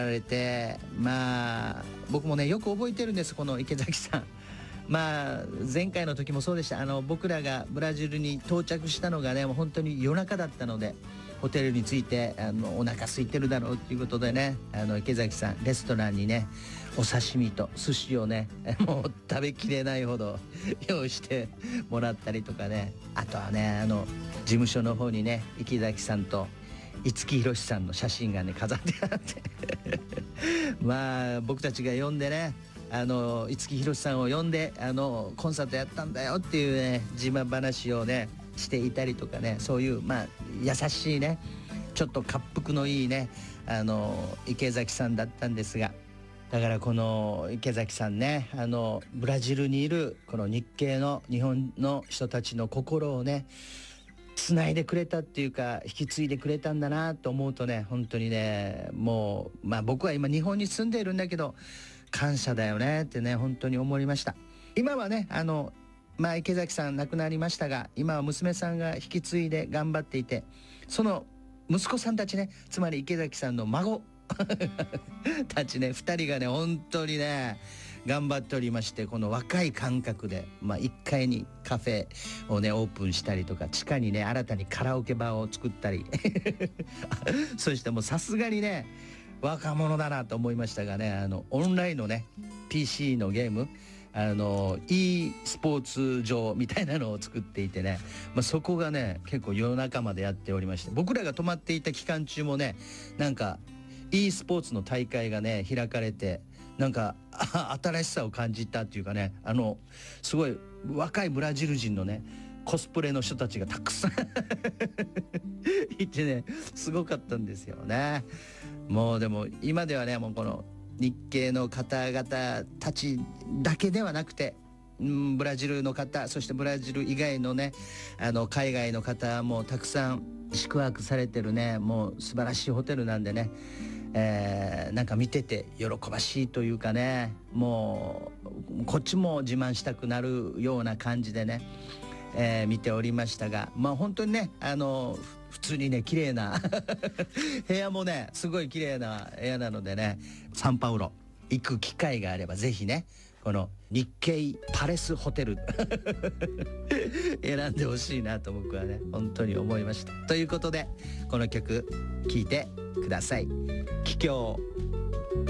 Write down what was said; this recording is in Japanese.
られて、僕もねよく覚えてるんです、この池崎さん。前回の時もそうでした。僕らがブラジルに到着したのがねもう本当に夜中だったので、ホテルに着いてお腹空いてるだろうっていうことでね、池崎さんレストランにねお刺身と寿司をねもう食べきれないほど用意してもらったりとかね、あとはね事務所の方にね池崎さんと五木ひろしさんの写真がね飾ってあって僕たちが呼んでね五木ひろしさんを呼んでコンサートやったんだよっていうね自慢話をねしていたりとかね、そういう優しいねちょっと恰幅のいいね池崎さんだったんですが、だからこの池崎さんねブラジルにいるこの日系の日本の人たちの心をねつないでくれたっていうか引き継いでくれたんだなと思うとね、本当にねもう僕は今日本に住んでいるんだけど感謝だよねってね本当に思いました。今はね池崎さん亡くなりましたが、今は娘さんが引き継いで頑張っていて、その息子さんたちね、つまり池崎さんの孫たちね2人がね本当にね頑張っておりまして、この若い感覚で、1階にカフェをねオープンしたりとか、地下にね新たにカラオケバーを作ったりそしてもうさすがにね若者だなと思いましたがね、オンラインのね PC のゲームe スポーツ場みたいなのを作っていてね、そこがね結構夜中までやっておりまして、僕らが泊まっていた期間中もねなんか e スポーツの大会がね開かれて、なんか新しさを感じたっていうかね、すごい若いブラジル人のねコスプレの人たちがたくさんいてねすごかったんですよね。もうでも今ではねもうこの日系の方々たちだけではなくて、ブラジルの方、そしてブラジル以外のね海外の方もたくさん宿泊されてるね、もう素晴らしいホテルなんでね、なんか見てて喜ばしいというかね、もうこっちも自慢したくなるような感じでね、見ておりましたが、本当にね普通にね綺麗な部屋もねすごい綺麗な部屋なのでね、サンパウロ行く機会があればぜひねこの日系パレスホテル選んでほしいなと僕はね本当に思いました。ということでこの曲聴いてください。帰郷